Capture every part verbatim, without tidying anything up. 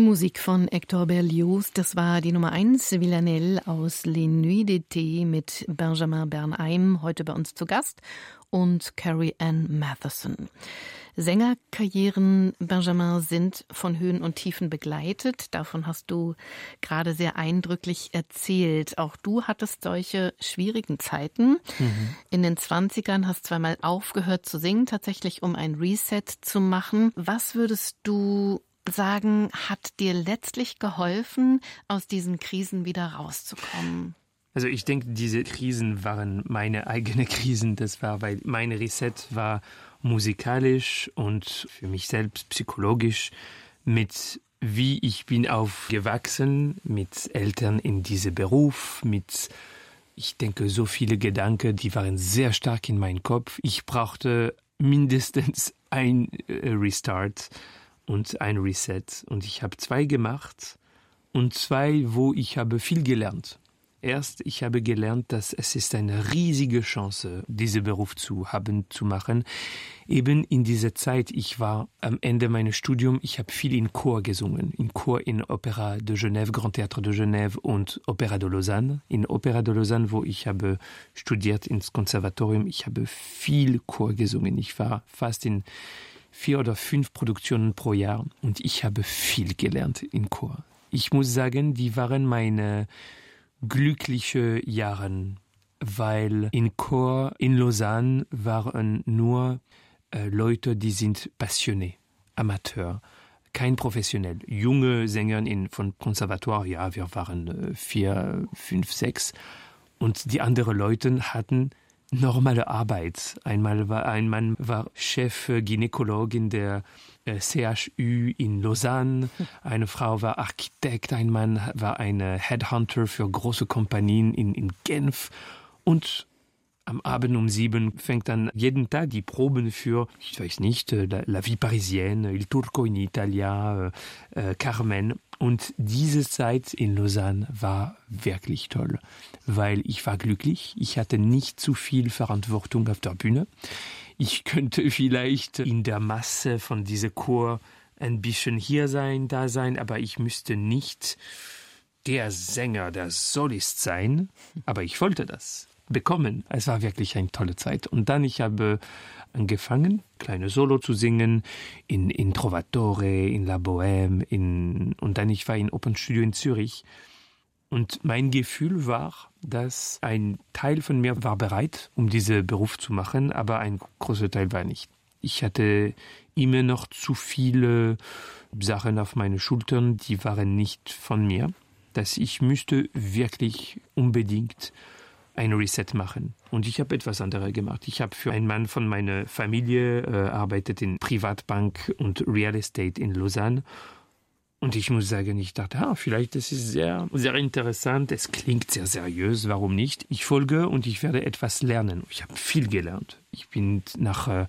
Musik von Hector Berlioz, das war die Nummer eins, Villanelle aus Les Nuits d'été mit Benjamin Bernheim, heute bei uns zu Gast, und Carrie Ann Matheson. Sängerkarrieren, Benjamin, sind von Höhen und Tiefen begleitet. Davon hast du gerade sehr eindrücklich erzählt. Auch du hattest solche schwierigen Zeiten. Mhm. In den zwanzigern hast zweimal aufgehört zu singen, tatsächlich um ein Reset zu machen. Was würdest du sagen, hat dir letztlich geholfen, aus diesen Krisen wieder rauszukommen? Also ich denke, diese Krisen waren meine eigenen Krisen. Das war, weil mein Reset war musikalisch und für mich selbst psychologisch, mit wie ich bin aufgewachsen, mit Eltern in diesem Beruf, mit, ich denke, so viele Gedanken, die waren sehr stark in meinem Kopf. Ich brauchte mindestens ein Restart und ein Reset. Und ich habe zwei gemacht und zwei, wo ich habe viel gelernt. Erst, ich habe gelernt, dass es ist eine riesige Chance, diesen Beruf zu haben, zu machen. Eben in dieser Zeit, ich war am Ende meines Studiums, ich habe viel in Chor gesungen. In Chor in Opéra de Genève, Grand Théâtre de Genève und Opéra de Lausanne. In Opéra de Lausanne, wo ich habe studiert ins Konservatorium, ich habe viel Chor gesungen. Ich war fast in vier oder fünf Produktionen pro Jahr und ich habe viel gelernt in Chor. Ich muss sagen, die waren meine glückliche Jahre, weil in Chor in Lausanne waren nur äh, Leute, die sind passionné, Amateur, kein professionell. Junge Sänger in, von Konservatoire, ja, wir waren äh, vier, fünf, sechs und die anderen Leute hatten normale Arbeit. Einmal war ein Mann war Chef Gynäkolog in der äh, C H U in Lausanne, eine Frau war Architekt, ein Mann war eine Headhunter für große Kompanien in, in Genf und am Abend um sieben fängt dann jeden Tag die Proben für, ich weiß nicht, La, La Vie Parisienne, Il Turco in Italia, äh, Carmen. Und diese Zeit in Lausanne war wirklich toll, weil ich war glücklich. Ich hatte nicht zu viel Verantwortung auf der Bühne. Ich könnte vielleicht in der Masse von diesem Chor ein bisschen hier sein, da sein, aber ich müsste nicht der Sänger, der Solist sein. Aber ich wollte das bekommen. Es war wirklich eine tolle Zeit. Und dann, ich habe angefangen, kleine Solo zu singen, in, in Trovatore, in La Bohème, in, und dann ich war in Open Studio in Zürich. Und mein Gefühl war, dass ein Teil von mir war bereit, um diesen Beruf zu machen, aber ein großer Teil war nicht. Ich hatte immer noch zu viele Sachen auf meine Schultern, die waren nicht von mir, dass ich müsste wirklich unbedingt ein Reset machen. Und ich habe etwas anderes gemacht. Ich habe für einen Mann von meiner Familie äh, arbeitet in Privatbank und Real Estate in Lausanne. Und ich muss sagen, ich dachte, ah, vielleicht das ist sehr, sehr interessant. Es klingt sehr seriös, warum nicht? Ich folge und ich werde etwas lernen. Ich habe viel gelernt. Ich bin nach äh,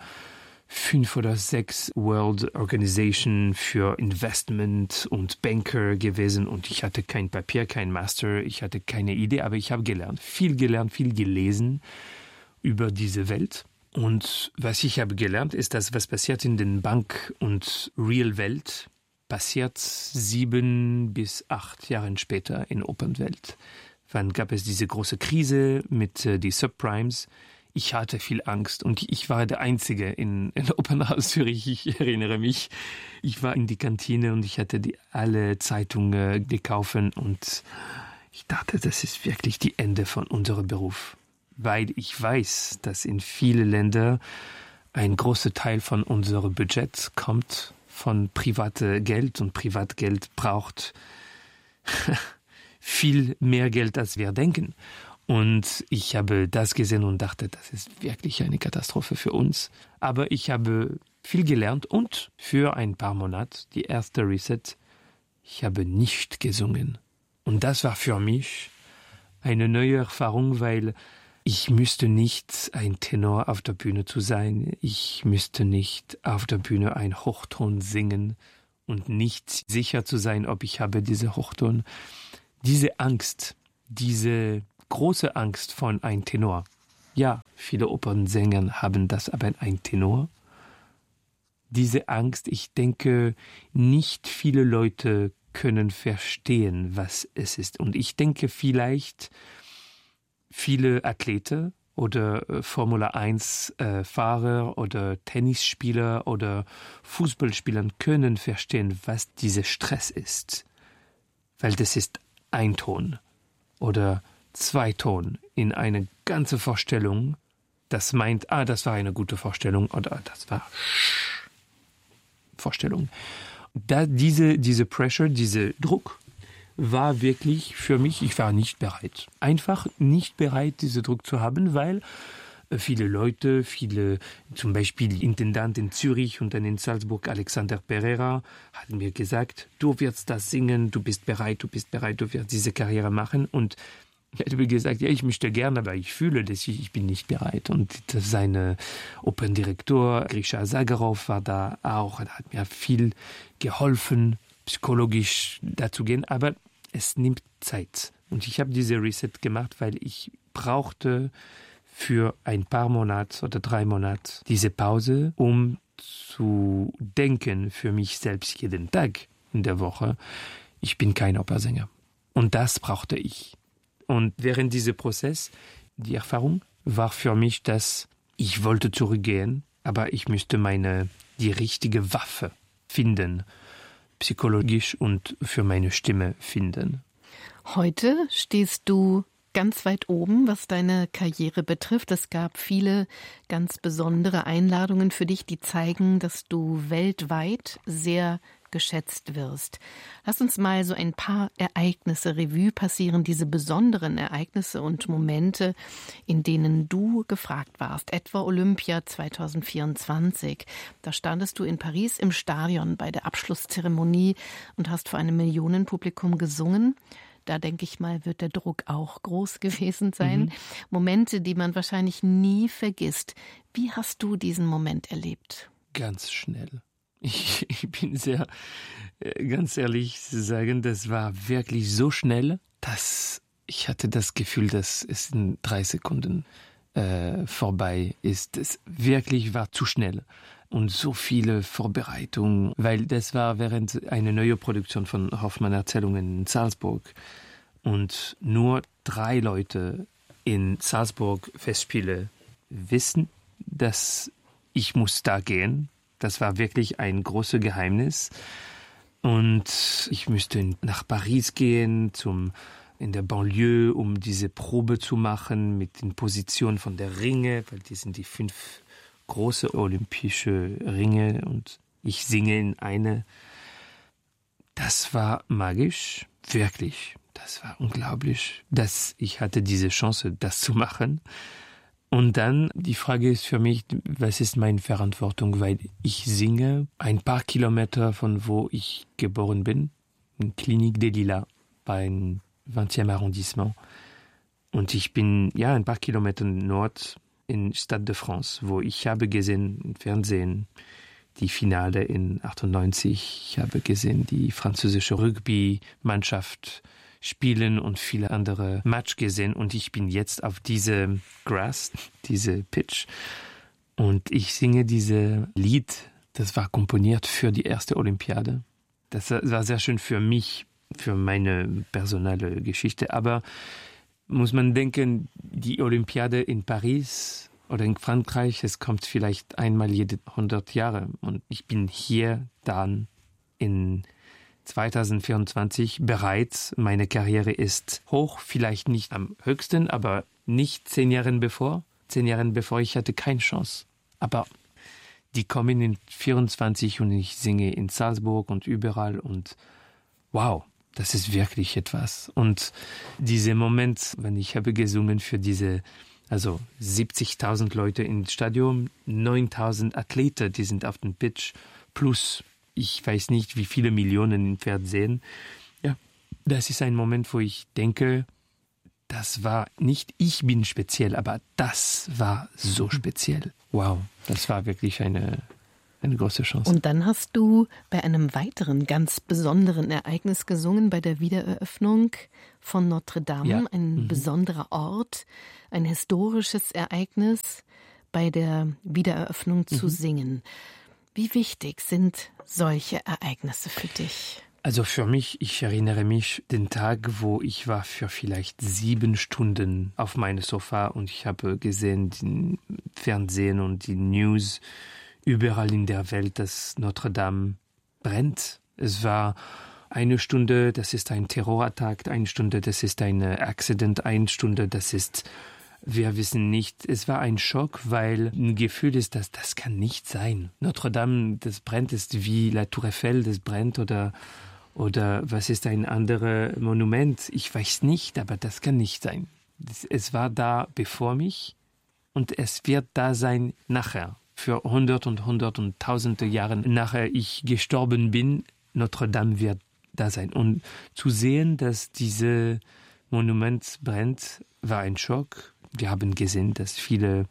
fünf oder sechs World Organization für Investment und Banker gewesen und ich hatte kein Papier, kein Master, ich hatte keine Idee, aber ich habe gelernt, viel gelernt, viel gelesen über diese Welt. Und was ich habe gelernt, ist, dass was passiert in den Bank- und Real-Welt, passiert sieben bis acht Jahre später in Open-Welt. Wann gab es diese große Krise mit äh, die Subprimes? Ich hatte viel Angst und ich war der Einzige in, in Opernhaus Zürich. Ich erinnere mich, ich war in die Kantine und ich hatte die, alle Zeitungen gekauft und ich dachte, das ist wirklich die Ende von unserem Beruf. Weil ich weiß, dass in vielen Ländern ein großer Teil von unserem Budget kommt von privatem Geld und Privatgeld braucht viel mehr Geld, als wir denken. Und ich habe das gesehen und dachte, das ist wirklich eine Katastrophe für uns. Aber ich habe viel gelernt und für ein paar Monate, die erste Reset, ich habe nicht gesungen. Und das war für mich eine neue Erfahrung, weil ich müsste nicht ein Tenor auf der Bühne zu sein. Ich müsste nicht auf der Bühne ein Hochton singen und nicht sicher zu sein, ob ich habe diese Hochton. Diese Angst, diese große Angst von ein Tenor. Ja, viele Opernsänger haben das, aber ein Tenor. Diese Angst, ich denke, nicht viele Leute können verstehen, was es ist. Und ich denke vielleicht, viele Athleten oder äh, Formel eins äh, Fahrer oder Tennisspieler oder Fußballspieler können verstehen, was dieser Stress ist. Weil das ist ein Ton oder zwei Ton in eine ganze Vorstellung, das meint, ah, das war eine gute Vorstellung oder das war Vorstellung. Da diese, diese Pressure, dieser Druck war wirklich für mich, ich war nicht bereit. Einfach nicht bereit, diesen Druck zu haben, weil viele Leute, viele, zum Beispiel Intendant in Zürich und dann in Salzburg, Alexander Pereira, hatten mir gesagt, du wirst das singen, du bist bereit, du bist bereit, du wirst diese Karriere machen. Und ich hätte mir gesagt, ja, ich möchte gerne, aber ich fühle, dass ich, ich bin nicht bereit. Und sein Operndirektor, Grisha Zagarov, war da auch, er hat mir viel geholfen, psychologisch dazu gehen, aber es nimmt Zeit. Und ich habe diese Reset gemacht, weil ich brauchte für ein paar Monate oder drei Monate diese Pause, um zu denken für mich selbst jeden Tag in der Woche, ich bin kein Opernsänger. Und das brauchte ich. Und während diesem Prozess, die Erfahrung war für mich, dass ich wollte zurückgehen, aber ich müsste meine, die richtige Waffe finden, psychologisch und für meine Stimme finden. Heute stehst du ganz weit oben, was deine Karriere betrifft. Es gab viele ganz besondere Einladungen für dich, die zeigen, dass du weltweit sehr geschätzt wirst. Lass uns mal so ein paar Ereignisse Revue passieren, diese besonderen Ereignisse und Momente, in denen du gefragt warst. Etwa Olympia zwanzig vierundzwanzig. Da standest du in Paris im Stadion bei der Abschlusszeremonie und hast vor einem Millionenpublikum gesungen. Da denke ich mal, wird der Druck auch groß gewesen sein. Mhm. Momente, die man wahrscheinlich nie vergisst. Wie hast du diesen Moment erlebt? Ganz schnell. Ich, ich bin sehr, ganz ehrlich zu sagen, das war wirklich so schnell, dass ich hatte das Gefühl, dass es in drei Sekunden äh, vorbei ist. Es wirklich war zu schnell. Und so viele Vorbereitungen, weil das war während einer neuen Produktion von Hoffmann Erzählungen in Salzburg. Und nur drei Leute in Salzburg Festspiele wissen, dass ich muss da gehen. Das war wirklich ein großes Geheimnis. Und ich müsste nach Paris gehen, zum, in der Banlieue, um diese Probe zu machen mit den Positionen von der Ringe, weil die sind die fünf große olympische Ringe und ich singe in eine. Das war magisch, wirklich. Das war unglaublich, dass ich hatte diese Chance, das zu machen. Und dann, die Frage ist für mich, was ist meine Verantwortung? Weil ich singe ein paar Kilometer von wo ich geboren bin, in Clinique des Lilas, beim zwanzigsten Arrondissement. Und ich bin ja ein paar Kilometer nord in Stade de France, wo ich habe gesehen im Fernsehen die Finale in achtundneunzig. Ich habe gesehen die französische Rugby-Mannschaft spielen und viele andere Match gesehen. Und ich bin jetzt auf diese Grass, diese Pitch. Und ich singe diese Lied, das war komponiert für die erste Olympiade. Das war sehr schön für mich, für meine personale Geschichte. Aber muss man denken, die Olympiade in Paris oder in Frankreich, es kommt vielleicht einmal jede hundert Jahre. Und ich bin hier dann in zwanzig vierundzwanzig bereits. Meine Karriere ist hoch, vielleicht nicht am höchsten, aber nicht zehn Jahre bevor. Zehn Jahre bevor ich hatte keine Chance. Aber die kommen in vierundzwanzig und ich singe in Salzburg und überall und wow. Das ist wirklich etwas. Und dieser Moment, wenn ich habe gesungen für diese, also siebzigtausend Leute im Stadion, neuntausend Athleten, die sind auf dem Pitch, plus ich weiß nicht, wie viele Millionen im Fernsehen. Ja, das ist ein Moment, wo ich denke, das war nicht, ich bin speziell, aber das war so speziell. Wow, das war wirklich eine... Eine große Chance. Und dann hast du bei einem weiteren ganz besonderen Ereignis gesungen, bei der Wiedereröffnung von Notre Dame, ja. Ein mhm. besonderer Ort, ein historisches Ereignis, bei der Wiedereröffnung mhm. zu singen. Wie wichtig sind solche Ereignisse für dich? Also für mich, ich erinnere mich den Tag, wo ich war für vielleicht sieben Stunden auf meinem Sofa und ich habe gesehen, den Fernsehen und die News überall in der Welt, dass Notre Dame brennt. Es war eine Stunde, das ist ein Terrorattack, eine Stunde, das ist ein Accident, eine Stunde, das ist, wir wissen nicht. Es war ein Schock, weil ein Gefühl ist, dass das kann nicht sein. Notre Dame, das brennt, ist wie La Tour Eiffel, das brennt oder Oder was ist ein anderes Monument? Ich weiß nicht, aber das kann nicht sein. Es war da bevor mich und es wird da sein nachher. Für hundert und hundert und tausende Jahre nachher ich gestorben bin, Notre Dame wird da sein. Und zu sehen, dass dieses Monument brennt, war ein Schock. Wir haben gesehen, dass viele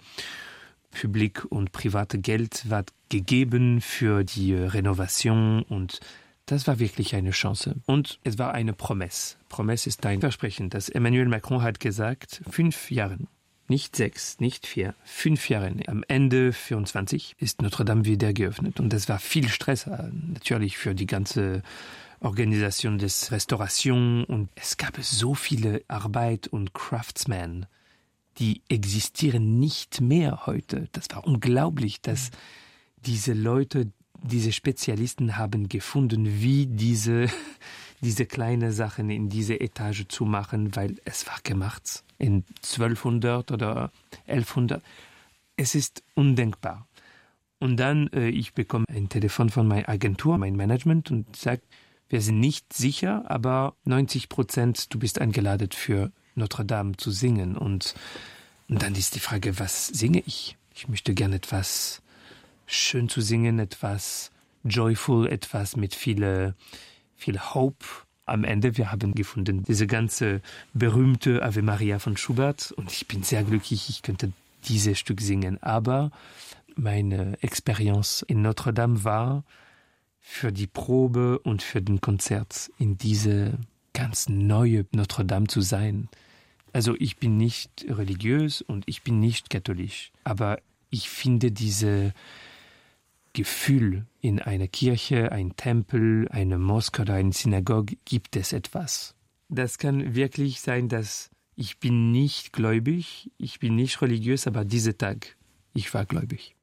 Publik und private Geld war gegeben für die Renovation und das war wirklich eine Chance. Und es war eine Promesse. Promesse ist ein Versprechen, das Emmanuel Macron hat gesagt, fünf Jahre, nicht sechs, nicht vier, fünf Jahre. Am Ende vierundzwanzig ist Notre Dame wieder geöffnet. Und das war viel Stress, natürlich für die ganze Organisation des Restauration. Und es gab so viele Arbeit und Craftsmen, die existieren nicht mehr heute. Das war unglaublich, dass diese Leute, diese Spezialisten haben gefunden, wie diese, diese kleinen Sachen in diese Etage zu machen, weil es war gemacht in zwölfhundert oder elfhundert. Es ist undenkbar. Und dann, äh, ich bekomme ein Telefon von meiner Agentur, mein Management, und sagt, wir sind nicht sicher, aber neunzig Prozent, du bist eingeladen für Notre Dame zu singen. Und, und dann ist die Frage, was singe ich? Ich möchte gerne etwas schön zu singen, etwas joyful, etwas mit viel, viel Hope. Am Ende, wir haben gefunden, diese ganze berühmte Ave Maria von Schubert und ich bin sehr glücklich, ich könnte dieses Stück singen. Aber meine Experience in Notre Dame war für die Probe und für den Konzert in diese ganz neue Notre Dame zu sein. Also ich bin nicht religiös und ich bin nicht katholisch, aber ich finde diese Gefühl in einer Kirche, ein Tempel, eine Moschee oder eine Synagoge gibt es etwas. Das kann wirklich sein, dass ich bin nicht gläubig, ich bin nicht religiös, aber dieser Tag, ich war gläubig.